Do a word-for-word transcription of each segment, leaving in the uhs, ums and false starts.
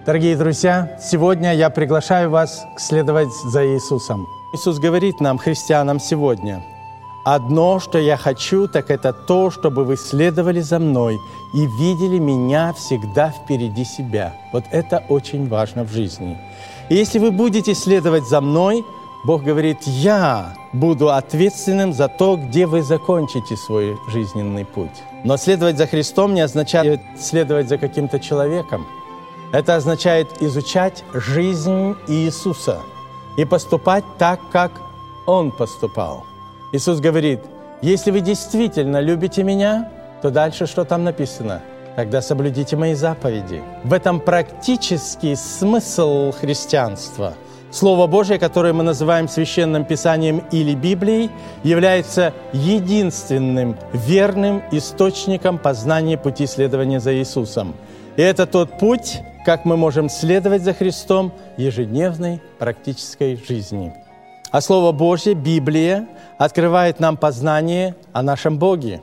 Дорогие друзья, сегодня я приглашаю вас следовать за Иисусом. Иисус говорит нам, христианам, сегодня: «Одно, что я хочу, так это то, чтобы вы следовали за Мной и видели Меня всегда впереди себя». Вот это очень важно в жизни. И если вы будете следовать за Мной, Бог говорит: «Я буду ответственным за то, где вы закончите свой жизненный путь». Но следовать за Христом не означает следовать за каким-то человеком. Это означает изучать жизнь Иисуса и поступать так, как Он поступал. Иисус говорит: «Если вы действительно любите Меня, то дальше что там написано? Тогда соблюдите Мои заповеди». В этом практический смысл христианства. Слово Божие, которое мы называем Священным Писанием или Библией, является единственным верным источником познания пути следования за Иисусом. И это тот путь, как мы можем следовать за Христом в ежедневной практической жизни. А Слово Божье, Библия, открывает нам познание о нашем Боге.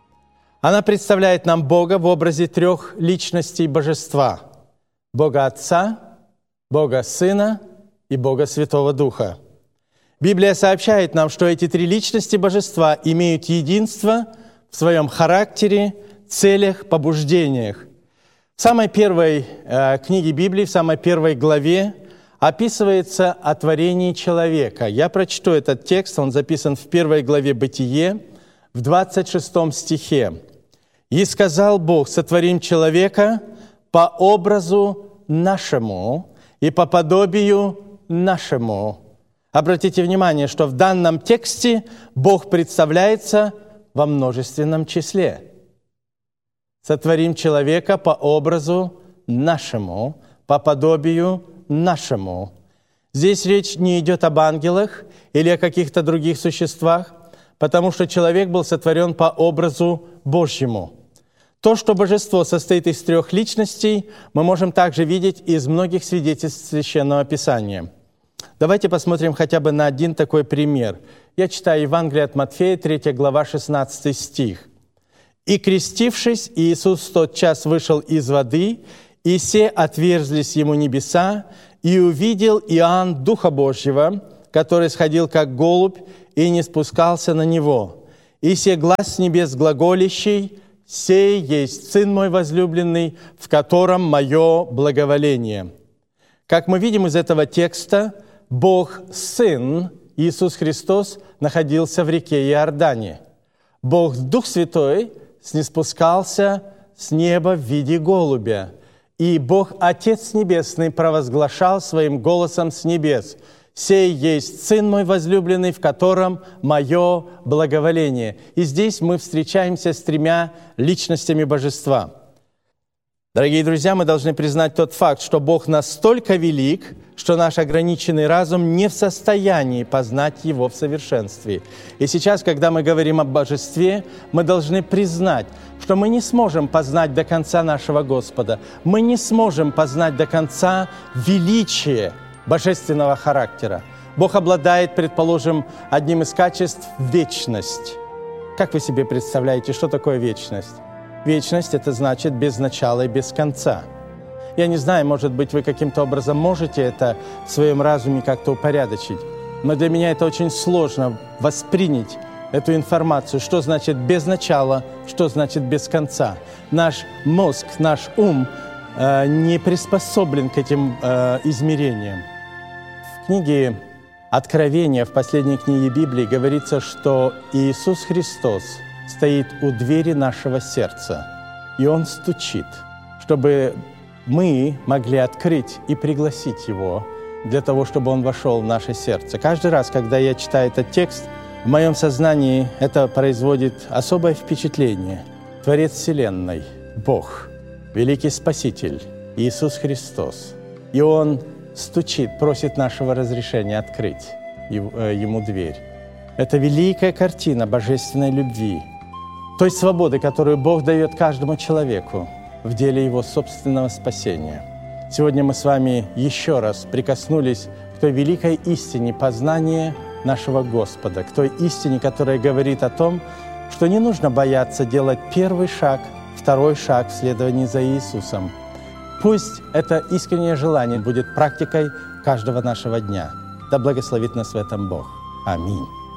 Она представляет нам Бога в образе трех личностей Божества: Бога Отца, Бога Сына и Бога Святого Духа. Библия сообщает нам, что эти три личности Божества имеют единство в своем характере, целях, побуждениях. В самой первой э, книге Библии, в самой первой главе описывается о творении человека. Я прочту этот текст, он записан в первой главе Бытие, в двадцать шестом стихе. «И сказал Бог: сотворим человека по образу нашему и по подобию нашему». Обратите внимание, что в данном тексте Бог представляется во множественном числе. «Сотворим человека по образу нашему, по подобию нашему». Здесь речь не идет об ангелах или о каких-то других существах, потому что человек был сотворен по образу Божьему. То, что божество состоит из трех личностей, мы можем также видеть из многих свидетельств Священного Писания. Давайте посмотрим хотя бы на один такой пример. Я читаю Евангелие от Матфея, третья глава, шестнадцатый стих. «И, крестившись, Иисус тотчас вышел из воды, и се отверзлись ему небеса, и увидел Иоанн Духа Божьего, который сходил как голубь и не спускался на него. И се глас с небес глаголящий: «Сей есть Сын мой возлюбленный, в котором мое благоволение». Как мы видим из этого текста, Бог Сын, Иисус Христос, находился в реке Иордане. Бог Дух Святой ниспускался с неба в виде голубя. И Бог Отец Небесный провозглашал своим голосом с небес: «Сей есть Сын мой возлюбленный, в котором мое благоволение». И здесь мы встречаемся с тремя личностями Божества. Дорогие друзья, мы должны признать тот факт, что Бог настолько велик, что наш ограниченный разум не в состоянии познать Его в совершенстве. И сейчас, когда мы говорим о Божестве, мы должны признать, что мы не сможем познать до конца нашего Господа. Мы не сможем познать до конца величие божественного характера. Бог обладает, предположим, одним из качеств – вечность. Как вы себе представляете, что такое вечность? Вечность – это значит без начала и без конца. Я не знаю, может быть, вы каким-то образом можете это в своем разуме как-то упорядочить, но для меня это очень сложно воспринять эту информацию, что значит без начала, что значит без конца. Наш мозг, наш ум э, не приспособлен к этим э, измерениям. В книге Откровения, в последней книге Библии, говорится, что Иисус Христос стоит у двери нашего сердца, и Он стучит, чтобы мы могли открыть и пригласить Его для того, чтобы Он вошел в наше сердце. Каждый раз, когда я читаю этот текст, в моем сознании это производит особое впечатление. Творец Вселенной, Бог, Великий Спаситель, Иисус Христос. И Он стучит, просит нашего разрешения открыть Ему дверь. Это великая картина божественной любви, той свободы, которую Бог дает каждому человеку в деле Его собственного спасения. Сегодня мы с вами еще раз прикоснулись к той великой истине познания нашего Господа, к той истине, которая говорит о том, что не нужно бояться делать первый шаг, второй шаг в следовании за Иисусом. Пусть это искреннее желание будет практикой каждого нашего дня. Да благословит нас в этом Бог. Аминь.